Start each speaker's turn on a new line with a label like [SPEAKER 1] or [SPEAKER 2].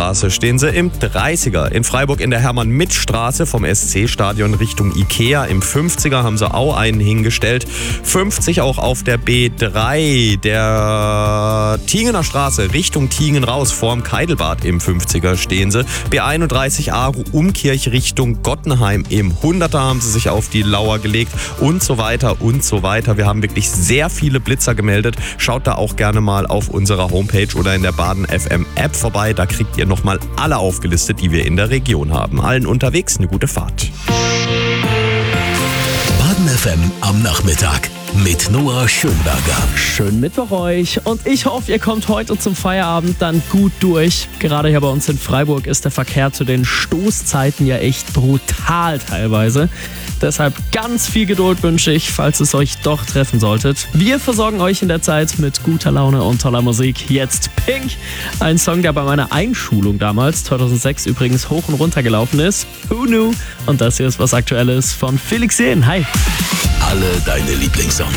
[SPEAKER 1] Straße stehen sie im 30er. In Freiburg in der Hermann-Mitt-Straße vom SC-Stadion Richtung Ikea. Im 50er haben sie auch einen hingestellt. 50 auch auf der B3 der Tingener Straße Richtung Tingen raus vorm Keidelbad im 50er stehen sie. B31 Aru Umkirch Richtung Gottenheim im 100er haben sie sich auf die Lauer gelegt und so weiter und so weiter. Wir haben wirklich sehr viele Blitzer gemeldet. Schaut da auch gerne mal auf unserer Homepage oder in der Baden FM App vorbei. Da kriegt ihr nochmal alle aufgelistet, die wir in der Region haben. Allen unterwegs eine gute Fahrt.
[SPEAKER 2] Baden FM am Nachmittag mit Noah Schönberger.
[SPEAKER 3] Schönen Mittwoch euch und ich hoffe, ihr kommt heute zum Feierabend dann gut durch. Gerade hier bei uns in Freiburg ist der Verkehr zu den Stoßzeiten ja echt brutal teilweise. Deshalb ganz viel Geduld wünsche ich, falls es euch doch treffen solltet. Wir versorgen euch in der Zeit mit guter Laune und toller Musik. Jetzt Pink, ein Song, der bei meiner Einschulung damals, 2006 übrigens, hoch und runter gelaufen ist. Who knew? Und das hier ist was Aktuelles von Felix Jähn. Hi!
[SPEAKER 2] Alle deine Lieblingssongs